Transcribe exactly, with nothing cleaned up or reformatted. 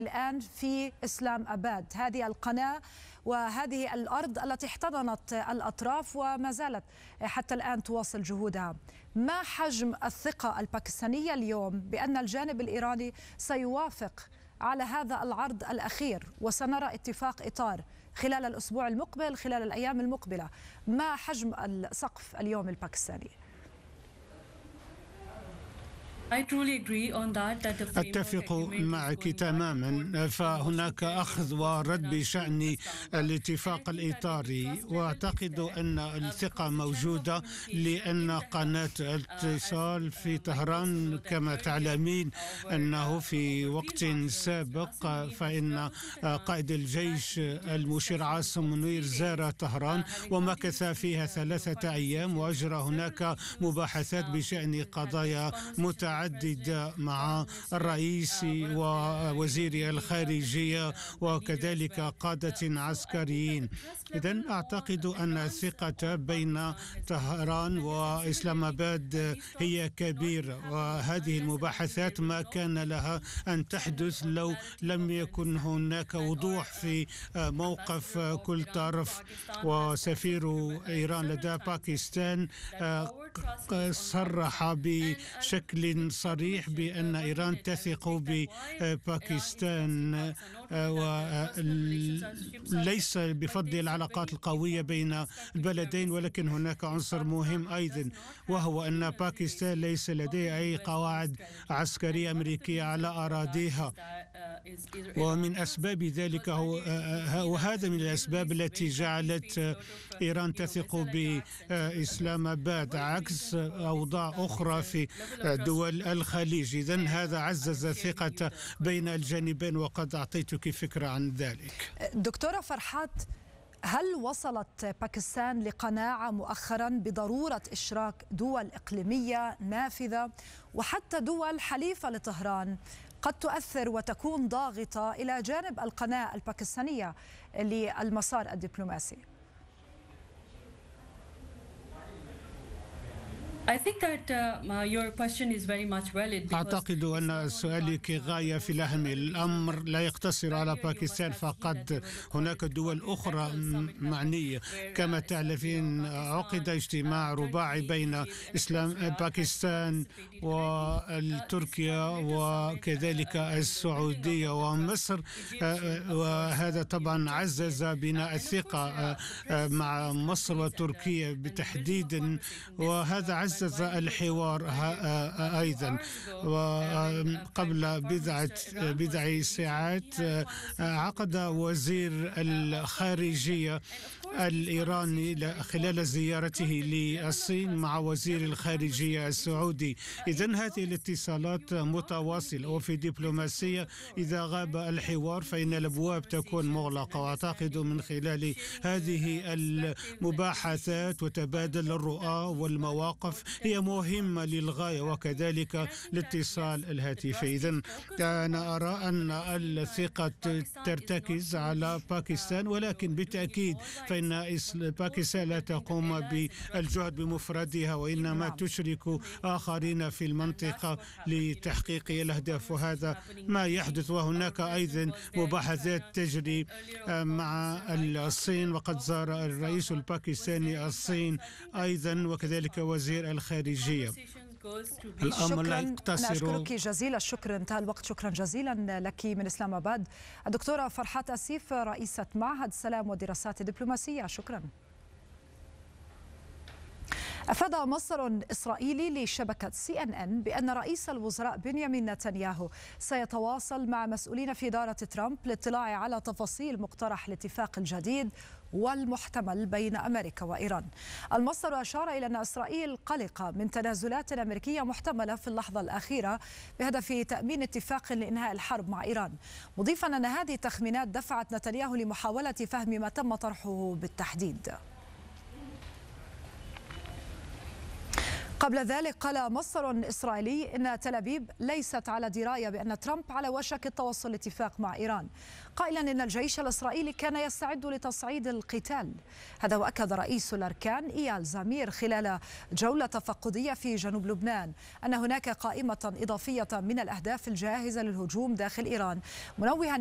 الآن في إسلام أباد، هذه القناة وهذه الأرض التي احتضنت الأطراف وما زالت حتى الآن تواصل جهودها. ما حجم الثقة الباكستانية اليوم بأن الجانب الإيراني سيوافق على هذا العرض الأخير وسنرى اتفاق إطار خلال الأسبوع المقبل، خلال الأيام المقبلة؟ ما حجم السقف اليوم الباكستاني؟ أتفق معك تماما، فهناك أخذ ورد بشأن الاتفاق الإطاري، وأعتقد أن الثقة موجودة لأن قناة الاتصال في طهران كما تعلمين أنه في وقت سابق فإن قائد الجيش المشير عاصم منير زار طهران ومكث فيها ثلاثة أيام وأجرى هناك مباحثات بشأن قضايا متعددة عدد مع الرئيس ووزير الخارجية وكذلك قادة عسكريين. إذن أعتقد أن الثقة بين طهران وإسلام أباد هي كبيرة، وهذه المباحثات ما كان لها أن تحدث لو لم يكن هناك وضوح في موقف كل طرف. وسفير إيران لدى باكستان صرح بشكل صريح بأن إيران تثق بباكستان، وليس بفضل العلاقات القوية بين البلدين، ولكن هناك عنصر مهم أيضا، وهو أن باكستان ليس لديها أي قواعد عسكرية أمريكية على أراضيها، ومن أسباب ذلك هو وهذا من الأسباب التي جعلت إيران تثق بإسلام أباد عكس أوضاع أخرى في دول الخليج. إذن هذا عزز الثقة بين الجانبين، وقد أعطيتك فكرة عن ذلك. دكتورة فرحات، هل وصلت باكستان لقناعة مؤخرا بضرورة إشراك دول إقليمية نافذة وحتى دول حليفة لطهران قد تؤثر وتكون ضاغطة إلى جانب القناة الباكستانية للمسار الدبلوماسي؟ أعتقد أن سؤالك غاية في الأهمية. الأمر لا يقتصر على باكستان فقط، هناك دول أخرى معنية. كما تعرفين عقد اجتماع رباعي بين إسلام باكستان وتركيا وكذلك السعودية ومصر، وهذا طبعا عزز بناء الثقة مع مصر وتركيا بالتحديد، وهذا عزز الحوار أيضا. وقبل بضعة بضع ساعات عقد وزير الخارجية الإيراني خلال زيارته للصين مع وزير الخارجية السعودي. إذن هذه الاتصالات متواصلة، وفي دبلوماسية إذا غاب الحوار فإن الأبواب تكون مغلقة. وأعتقد من خلال هذه المباحثات وتبادل الرؤى والمواقف هي مهمة للغاية، وكذلك الاتصال الهاتفي. إذن أنا أرى أن الثقة ترتكز على باكستان، ولكن بالتأكيد فإن باكستان لا تقوم بالجهد بمفردها، وإنما تشرك آخرين في المنطقة لتحقيق الأهداف، وهذا ما يحدث. وهناك أيضا مباحثات تجري مع الصين، وقد زار الرئيس الباكستاني الصين أيضا وكذلك وزير الخارجية. الأمر لا يقتصر. أنا أشكرك جزيل الشكر، انتهى الوقت. شكرا جزيلا لك من إسلام أباد الدكتورة فرحات أسيف، رئيسة معهد السلام والدراسات الدبلوماسية. شكرا. أفاد مصدر إسرائيلي لشبكة سي إن إن بأن رئيس الوزراء بنيامين نتنياهو سيتواصل مع مسؤولين في إدارة ترامب للاطلاع على تفاصيل مقترح الاتفاق الجديد والمحتمل بين أمريكا وإيران. المصدر أشار إلى أن إسرائيل قلقة من تنازلات أمريكية محتملة في اللحظة الأخيرة بهدف تأمين اتفاق لإنهاء الحرب مع إيران، مضيفا أن هذه التخمينات دفعت نتنياهو لمحاولة فهم ما تم طرحه بالتحديد. قبل ذلك قال مصدر إسرائيلي إن تل أبيب ليست على دراية بأن ترامب على وشك التوصل لاتفاق مع إيران، قائلا إن الجيش الإسرائيلي كان يستعد لتصعيد القتال. هذا وأكد رئيس الأركان إيال زمير خلال جولة تفقدية في جنوب لبنان أن هناك قائمة إضافية من الأهداف الجاهزة للهجوم داخل إيران، منوها